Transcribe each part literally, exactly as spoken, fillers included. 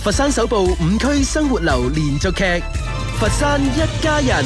佛山首部五區生活流連續劇《佛山一家人》。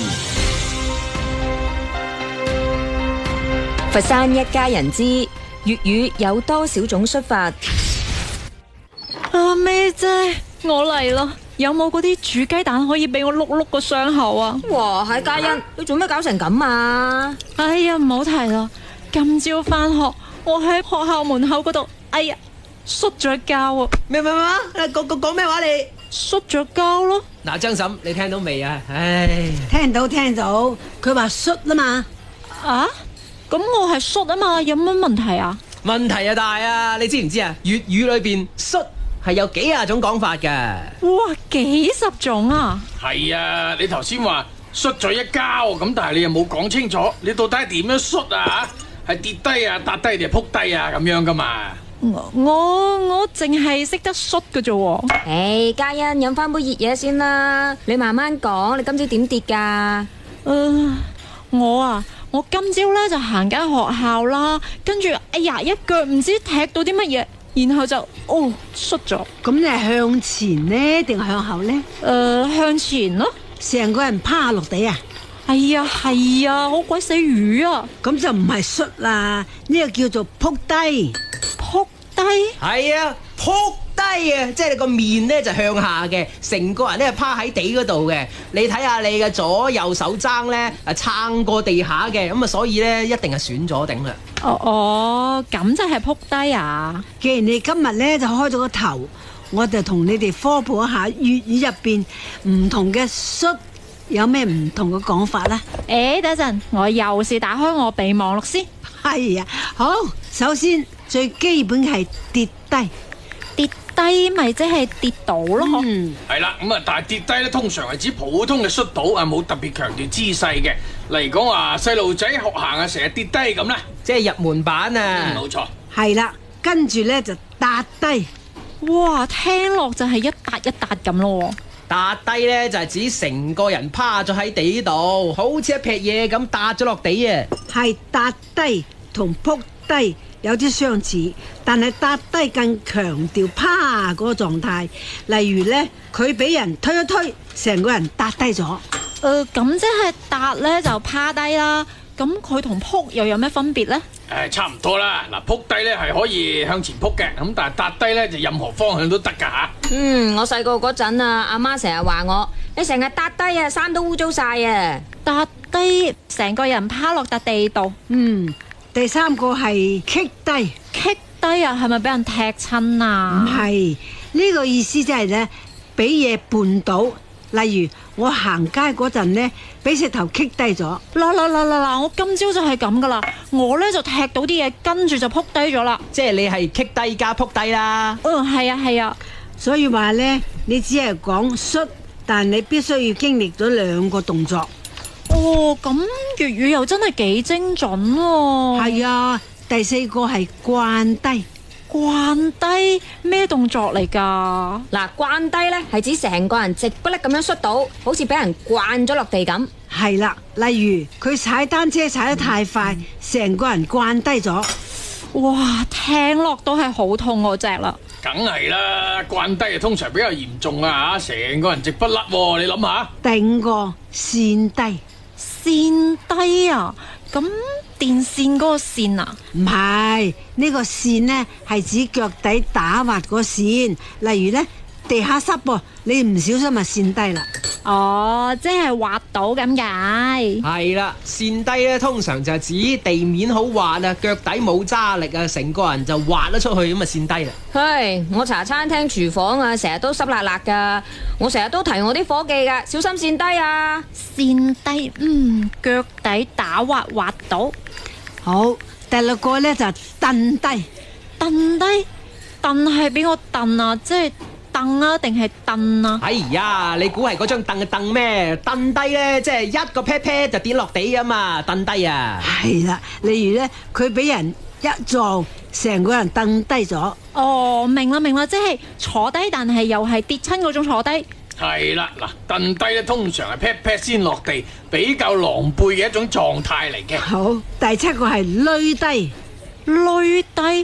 佛山一家人之粵語有多少種說法？ 阿妹姐，我嚟啦！有冇嗰啲煮雞蛋可以俾我碌碌個傷口啊？ 哇，喺嘉欣，你做咩搞成咁啊？ 哎呀，唔好提啦！今朝返學，我喺學校門口嗰度，哎呀，摔咗跤啊！ 咩咩咩？講講講咩話你？ 摔咗跤咯！ 嗱，張嬸，你聽到未啊？唉， 聽到聽到，佢話摔啦嘛。 啊？咁我係摔啊嘛，有乜問題啊？ 問題啊大啊！你知唔知啊？粵語裏邊摔係有幾廿種講法嘅。 哇，幾十種啊！ 係啊，你頭先話摔咗一跤咁，但係你又冇講清楚，你到底係點樣摔啊？係跌低啊、笪低定係撲低啊咁樣噶嘛？ 我我我淨係識得摔嘅啫喎。 誒，嘉欣飲翻杯熱嘢先啦，你慢慢講，你今朝點跌噶？ 誒，我啊，我今朝咧就行緊學校啦，跟住哎呀一腳唔知踢到啲乜嘢。然後就哦摔咗。 咁你係向前呢定係向後呢？ 誒、呃，向前咯。 成個人趴落地啊！ 哎呀，係啊，好鬼死魚啊！ 咁就唔係摔啦，呢個叫做撲低。 撲低？ 係啊，撲低啊！即係你個面咧就向下嘅，成個人咧趴喺地嗰度嘅。你睇下你嘅左右手踭咧，啊撐過地下嘅，咁啊所以咧一定係損咗頂啦。 哦哦，咁就係撲低啊！ 既然你今日咧就開咗個頭，我就同你哋科普一下粵語入邊唔同嘅摔有咩唔同嘅講法啦。 誒，等陣，我又是打開我備忘錄先。 係啊，好，首先最基本係跌低， 跌低咪即係跌倒咯。 嗯， 係啦，咁啊，但係跌低咧，通常係指普通嘅摔倒啊，冇特別強調姿勢嘅。例如講話細路仔學行啊，成日跌低咁啦， 即係入門版啊。 冇錯。 係啦，跟住咧就笪低。 哇，聽落就係一笪一笪咁咯。 笪低咧就係指成個人趴咗喺地度，好似一撇嘢咁笪咗落地啊。 係笪低同撲低有啲相似，但係笪低更強調趴嗰個狀態。例如呢，佢俾人推一推，成個人笪低咗。 誒、呃，咁即係笪呢就趴低啦。咁佢同撲又有咩分別呢？ 誒，差唔多啦。嗱，撲低咧係可以向前撲嘅，咁但係笪低咧就任何方向都得噶吓。 嗯，我細個嗰陣啊，阿媽成日話我，你成日笪低啊，衫都污糟晒啊。 笪低，成個人趴落笪地度。 嗯，第三個係棘低， 棘低啊，係咪俾人踢親啊？ 唔係，呢個意思即係呢，俾嘢絆倒。例如我行街嗰陣呢，俾石頭棘低咗。 嗱嗱嗱嗱嗱！我今朝就係咁噶啦，我呢就踢到啲嘢，跟住就撲低咗啦。 即係你係棘低加撲低啦。 嗯，係啊係啊。 所以話呢，你只係講摔，但你必須要經歷咗兩個動作。 哦，咁粵語又真係幾精準喎。 係啊，第四個係慣低。 慣低咩動作嚟噶？ 嗱，慣低呢係指成個人直不甩咁樣摔倒，好似俾人慣咗落地咁。 係啦，例如佢踩單車踩得太快，成、嗯、個人慣低咗。 哇，聽落都係好痛嗰隻啦。 梗係啦，慣低啊通常比較嚴重啊吓，成個人直不甩，你諗下。 第五個跣低， 跣低啊？咁電線嗰個線啊？ 唔係，呢個線呢係指腳底打滑個線。例如呢，地下濕噃，你唔小心咪跣低啦。 哦，即係滑倒咁解。 係啦，跣低咧通常就係指地面好滑啊，腳底冇揸力啊，成個人就滑咗出去咁啊，跣低啦。 嘿，我茶餐廳廚房啊，成日都濕辣辣噶，我成日都提我啲伙計噶，小心跣低啊！ 跣低，嗯，腳底打滑滑倒。 好，第六個呢就蹬低， 蹬低，蹬係邊個蹬啊？即係凳啊，定係凳啊？ 哎呀，你估係嗰張凳嘅凳咩？蹬低呢，即係一個 pat pat 就跌落地啊嘛，蹬低啊。 係啦，例如呢，佢俾人一撞，成個人蹬低咗。 哦，明啦明啦，即係坐低，但係又係跌親嗰種坐低。 係啦，嗱，蹬低咧通常係 pat pat 先落地，比較狼狽嘅一種狀態嚟嘅。 好，第七個係攣低， 攣低。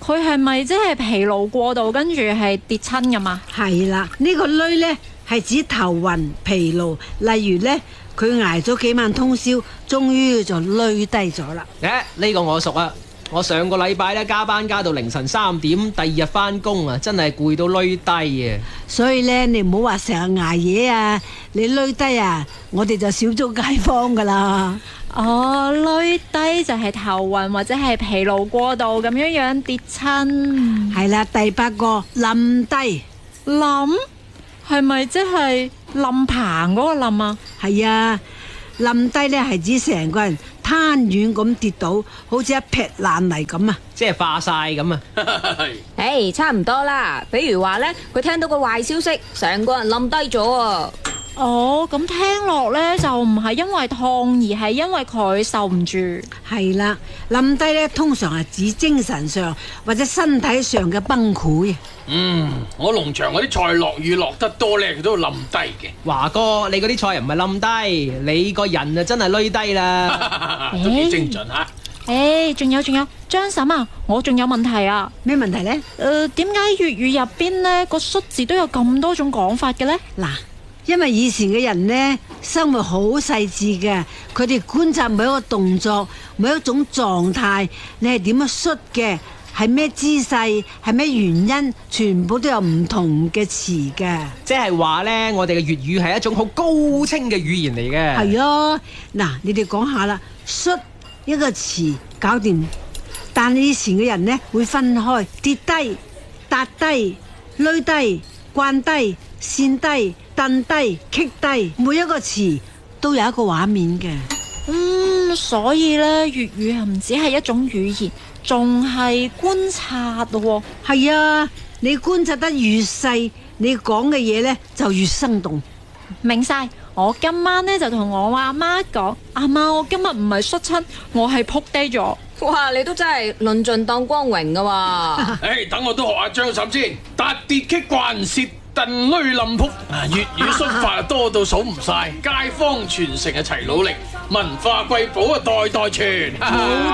佢係咪即係疲勞過度，跟住係跌親咁啊？ 係啦，呢個累呢係指頭暈疲勞，例如呢，佢挨咗幾晚通宵，終於就累低咗啦。 誒，呢個我熟啊！我上個禮拜咧加班加到凌晨三點，第二日翻工啊，真係攰到累低啊！ 所以呢，你唔好話成日挨夜啊，你累低啊，我哋就少咗街坊噶啦。 哦，累低就係頭暈或者係疲勞過度咁樣樣跌親。 係啦，第八個冧低， 冧係咪即係冧棚嗰個冧啊？ 係啊，冧低呢係指成個人攤軟咁跌倒，好似一劈爛泥咁啊！ 即係化晒咁啊！ 誒，差唔多啦。比如話呢，佢聽到個壞消息，成個人冧低咗啊！ 哦，咁聽落呢，就唔係因為痛，而係因為佢受唔住。 係啦，冧低呢通常係指精神上或者身體上嘅崩潰。 嗯，我農場嗰啲菜落雨落得多呢，佢都會冧低嘅。 華哥，你嗰啲菜又唔係冧低，你個人啊真係累低啦， 都幾精準吓。 誒，仲有仲有，張嬸啊，我仲有問題啊。 咩問題呢？ 誒，點解粵語入邊呢個縮字都有咁多種講法嘅呢？ 嗱，因為以前嘅人呢，生活好細緻嘅，佢哋觀察每一個動作，每一種狀態，你係點樣縮嘅，係咩姿勢，係咩原因，全部都有唔同嘅詞嘅。 即係話呢，我哋嘅粵語係一種好高清嘅語言嚟嘅。 係啊，嗱，你哋講下啦，縮一個詞搞掂，但以前嘅人呢會分開跌低、笪低、累低、慣低、跣低、蹬低、棘低，每一個詞都有一個畫面嘅。 嗯，所以呢，粵語係唔止係一種語言，仲係觀察喎。 係啊，你觀察得越細，你講嘅嘢呢就越生動。 明晒，我今晚呢就同我阿媽講，阿媽，我今日唔係摔親，我係撲低咗。 哇，你都真係論盡當光榮噶喎！ 誒，等我都學下張嬸先，達跌棘慣蝕蹬累冧撲。啊，粵語縮法啊多到數唔晒，街坊傳承啊齊努力，文化瑰寶啊代代傳。 冇